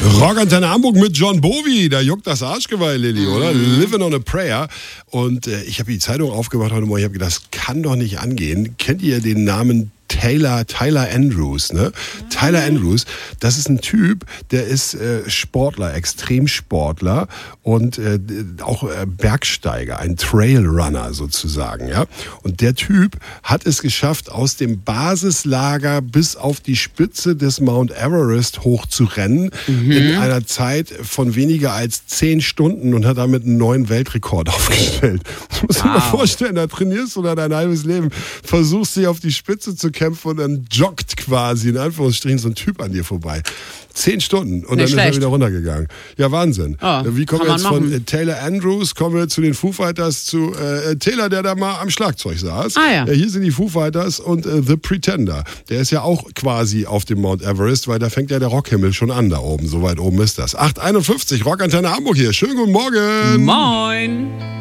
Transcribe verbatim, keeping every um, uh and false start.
Rockantenne Hamburg mit John Bowie, da juckt das Arschgeweih, Lilly, oder? Living on a Prayer. Und äh, ich habe die Zeitung aufgemacht heute Morgen, ich habe gedacht, das kann doch nicht angehen. Kennt ihr den Namen Taylor, Tyler Andrews, ne? Mhm. Tyler Andrews, das ist ein Typ, der ist äh, Sportler, Extremsportler und äh, auch äh, Bergsteiger, ein Trailrunner sozusagen, ja? Und der Typ hat es geschafft, aus dem Basislager bis auf die Spitze des Mount Everest hochzurennen, mhm. in einer Zeit von weniger als zehn Stunden und hat damit einen neuen Weltrekord aufgestellt. Du musst dir wow. mal vorstellen, da trainierst du dann dein halbes Leben, versuchst dich auf die Spitze zu kämpfen und dann joggt quasi in Anführungsstrichen so ein Typ an dir vorbei. Zehn Stunden und Nicht dann schlecht. Ist er wieder runtergegangen. Ja, Wahnsinn. Oh, Wie kommen wir jetzt von äh, Taylor Andrews, kommen wir zu den Foo Fighters, zu äh, Taylor, der da mal am Schlagzeug saß. Ah, ja. äh, hier sind die Foo Fighters und äh, The Pretender. Der ist ja auch quasi auf dem Mount Everest, weil da fängt ja der Rockhimmel schon an da oben. So weit oben ist das. acht einundfünfzig, Rockantenne Hamburg hier. Schönen guten Morgen. Moin.